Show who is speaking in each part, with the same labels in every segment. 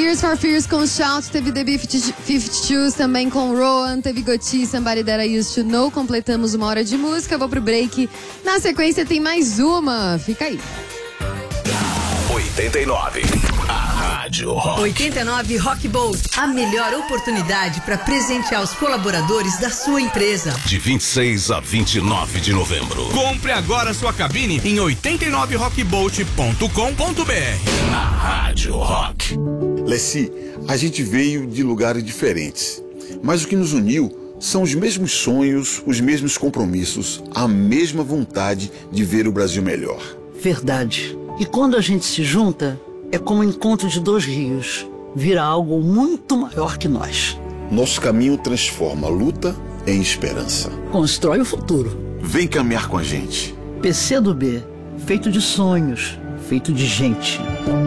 Speaker 1: Tears for Fears com Shout, teve The B-52s também com Rowan, teve Goti, Somebody That I Used To Know. Completamos 1 hora de música, vou pro break. Na sequência tem mais uma, fica aí.
Speaker 2: 89. A Rádio Rock.
Speaker 3: 89 Rock Bolt. A melhor oportunidade para presentear os colaboradores da sua empresa.
Speaker 2: De 26 a 29 de novembro.
Speaker 4: Compre agora sua cabine em 89rockbolt.com.br.
Speaker 2: Na Rádio Rock.
Speaker 5: Leci, a gente veio de lugares diferentes, mas o que nos uniu são os mesmos sonhos, os mesmos compromissos, a mesma vontade de ver o Brasil melhor.
Speaker 6: Verdade. E quando a gente se junta, é como o encontro de 2 rios. Vira algo muito maior que nós.
Speaker 5: Nosso caminho transforma a luta em esperança.
Speaker 6: Constrói o futuro.
Speaker 5: Vem caminhar com a gente.
Speaker 6: PCdoB, feito de sonhos, feito de gente.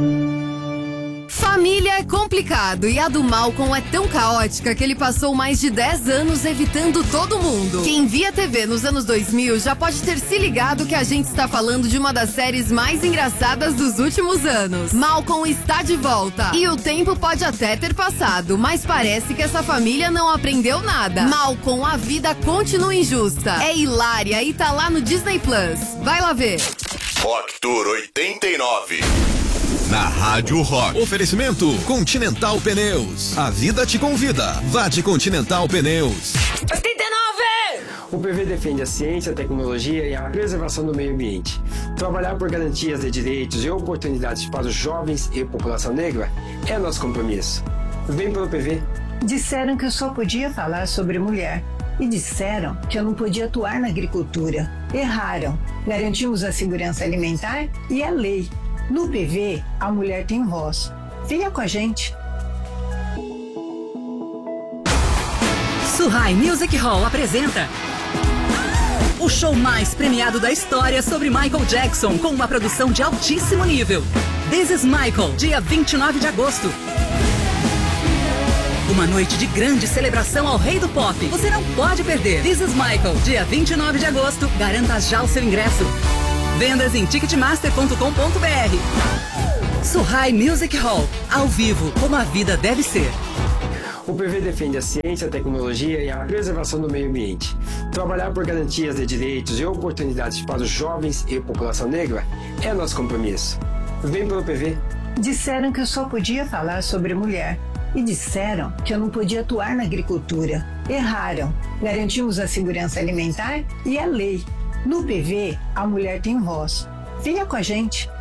Speaker 1: Família é complicado e a do Malcolm é tão caótica que ele passou mais de 10 anos evitando todo mundo. Quem via TV nos anos 2000 já pode ter se ligado que a gente está falando de uma das séries mais engraçadas dos últimos anos. Malcolm está de volta. E o tempo pode até ter passado, mas parece que essa família não aprendeu nada. Malcolm, a vida continua injusta. É hilária e tá lá no Disney Plus. Vai lá ver.
Speaker 2: Rock Tour 89.
Speaker 4: Na Rádio Rock.
Speaker 7: Oferecimento Continental Pneus. A vida te convida. Vá de Continental Pneus.
Speaker 8: 89! O PV defende a ciência, a tecnologia e a preservação do meio ambiente. Trabalhar por garantias de direitos e oportunidades para os jovens e população negra é nosso compromisso. Vem pelo PV.
Speaker 9: Disseram que eu só podia falar sobre mulher. E disseram que eu não podia atuar na agricultura. Erraram. Garantimos a segurança alimentar e a lei. No PV, a mulher tem voz. Venha com a gente.
Speaker 3: Suhai Music Hall apresenta o show mais premiado da história sobre Michael Jackson, com uma produção de altíssimo nível. This is Michael, dia 29 de agosto. Uma noite de grande celebração ao rei do pop. Você não pode perder. This is Michael, dia 29 de agosto. Garanta já o seu ingresso. Vendas em ticketmaster.com.br. Suhai Music Hall, ao vivo, como a vida deve ser.
Speaker 8: O PV defende a ciência, a tecnologia e a preservação do meio ambiente. Trabalhar por garantias de direitos e oportunidades para os jovens e população negra é nosso compromisso. Vem pelo PV.
Speaker 9: Disseram que eu só podia falar sobre mulher. E disseram que eu não podia atuar na agricultura. Erraram. Garantimos a segurança alimentar e a lei. No PV, a mulher tem voz. Venha com a gente.